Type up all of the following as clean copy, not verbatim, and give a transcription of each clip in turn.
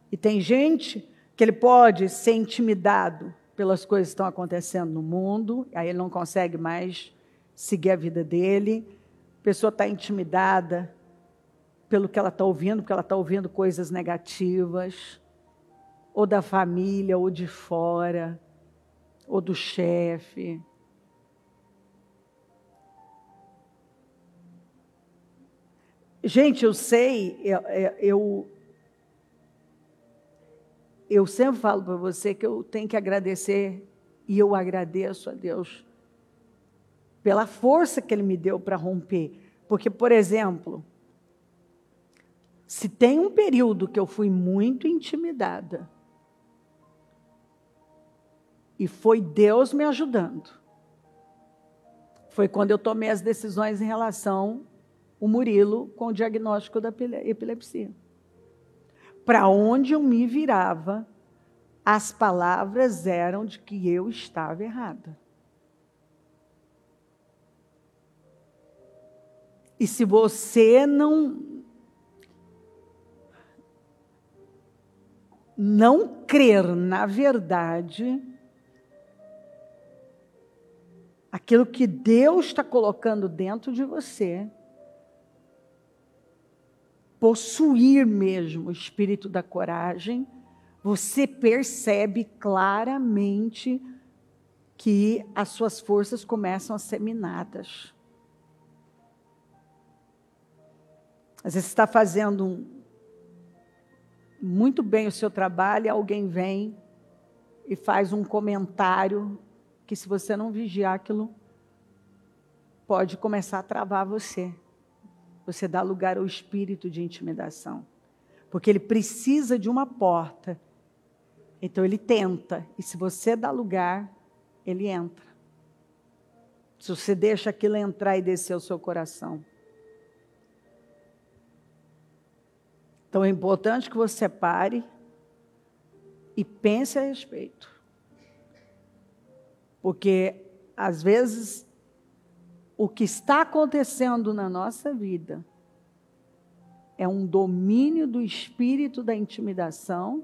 E tem gente que ele pode ser intimidado pelas coisas que estão acontecendo no mundo, aí ele não consegue mais seguir a vida dele. A pessoa está intimidada pelo que ela está ouvindo, porque ela está ouvindo coisas negativas, ou da família, ou de fora, ou do chefe. Gente, eu sei, eu sempre falo para você que eu tenho que agradecer, e eu agradeço a Deus pela força que Ele me deu para romper. Porque, por exemplo, se tem um período que eu fui muito intimidada, e foi Deus me ajudando, foi quando eu tomei as decisões em relação ao Murilo com o diagnóstico da epilepsia. Para onde eu me virava, as palavras eram de que eu estava errada. E se você não crer na verdade, aquilo que Deus está colocando dentro de você, possuir mesmo o espírito da coragem, você percebe claramente que as suas forças começam a ser minadas. Às vezes você está fazendo muito bem o seu trabalho, e alguém vem e faz um comentário que, se você não vigiar, aquilo pode começar a travar você. Você dá lugar ao espírito de intimidação. Porque ele precisa de uma porta. Então ele tenta. E se você dá lugar, ele entra. Se você deixa aquilo entrar e descer o seu coração. Então é importante que você pare e pense a respeito. Porque, às vezes, o que está acontecendo na nossa vida é um domínio do espírito da intimidação.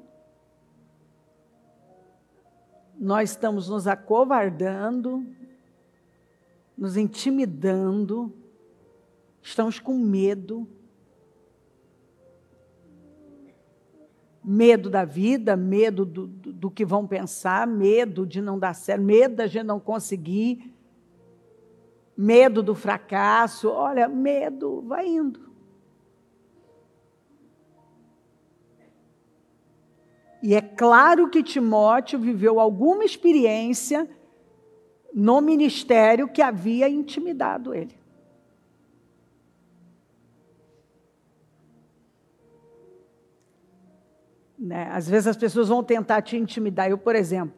Nós estamos nos acovardando, nos intimidando, estamos com medo. Medo da vida, medo do que vão pensar, medo de não dar certo, medo da gente não conseguir, medo do fracasso. Olha, medo vai indo. E é claro que Timóteo viveu alguma experiência no ministério que havia intimidado ele. Né? Às vezes as pessoas vão tentar te intimidar. Eu, por exemplo,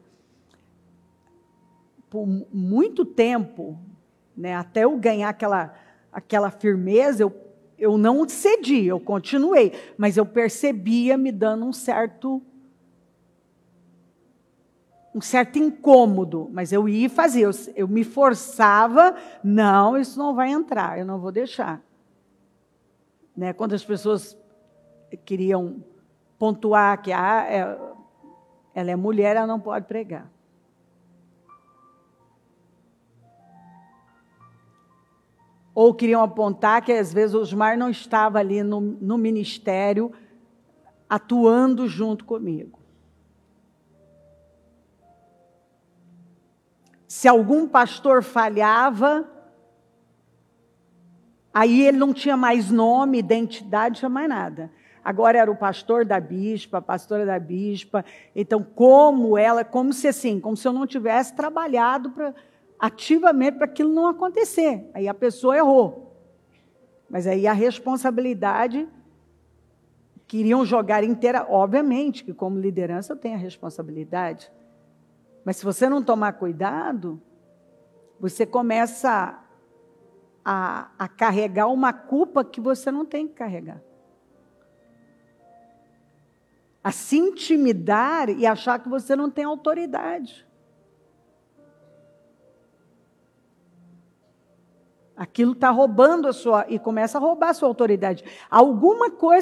por muito tempo, né, até eu ganhar aquela firmeza, eu não cedi, eu continuei. Mas eu percebia me dando um certo incômodo. Mas eu ia e fazia, eu me forçava, não, isso não vai entrar, eu não vou deixar. Né? Quando as pessoas queriam pontuar que ela é mulher, ela não pode pregar. Ou queriam apontar que, às vezes, o Osmar não estava ali no ministério, atuando junto comigo. Se algum pastor falhava, aí ele não tinha mais nome, identidade, não tinha mais nada. Agora era o pastor da bispa, a pastora da bispa. Então, como se eu não tivesse trabalhado ativamente para aquilo não acontecer. Aí a pessoa errou. Mas aí a responsabilidade queriam jogar inteira. Obviamente que, como liderança, eu tenho a responsabilidade. Mas se você não tomar cuidado, você começa a carregar uma culpa que você não tem que carregar. A se intimidar e achar que você não tem autoridade. Aquilo está roubando e começa a roubar a sua autoridade. Alguma coisa